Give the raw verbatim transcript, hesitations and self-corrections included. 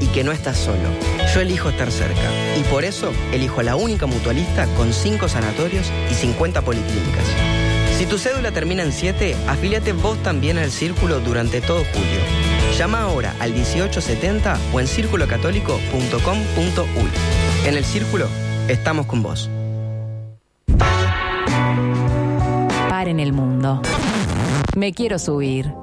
que no estás solo. Yo elijo estar cerca y por eso elijo la única mutualista con cinco sanatorios y cincuenta policlínicas. Si tu cédula termina en siete, afíliate vos también al Círculo durante todo julio. Llama ahora al dieciocho setenta o en círculo católico punto com punto uy. En el Círculo, estamos con vos. Paren el mundo. Me quiero subir.